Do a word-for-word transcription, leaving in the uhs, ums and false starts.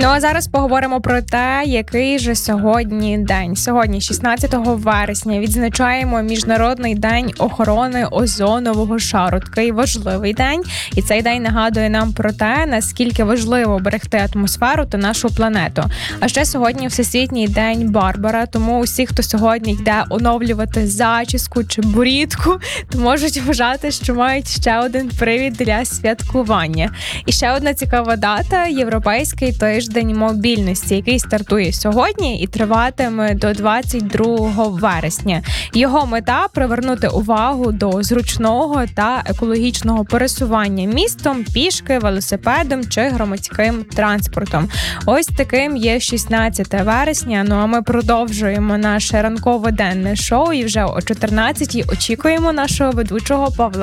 Ну а зараз поговоримо про те, який же сьогодні день. Сьогодні, шістнадцятого вересня, відзначаємо Міжнародний день охорони озонового шару. Такий важливий день. І цей день нагадує нам про те, наскільки важливо берегти атмосферу та нашу планету. А ще сьогодні Всесвітній день Барбара, тому усі, хто сьогодні йде оновлювати зачіску чи борідку, то можуть вважати, що мають ще один привід для святкування. І ще одна цікава дата – Європейський тиждень мобільності, який стартує сьогодні і триватиме до двадцять другого вересня. Його мета – привернути увагу до зручного та екологічного пересування містом, пішки, велосипедом чи громадським транспортом. Ось таким є шістнадцяте вересня. Ну а ми продовжуємо наше ранково-денне шоу і вже о чотирнадцятій очікуємо нашого ведучого Павла